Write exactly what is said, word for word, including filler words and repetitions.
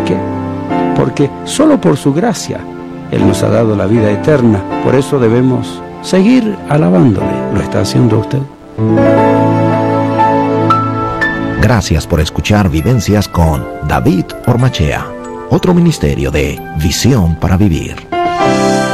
qué? Porque solo por su gracia Él nos ha dado la vida eterna. Por eso debemos seguir alabándole. ¿Lo está haciendo usted? Gracias por escuchar Vivencias con David Ormachea, otro ministerio de Visión para Vivir.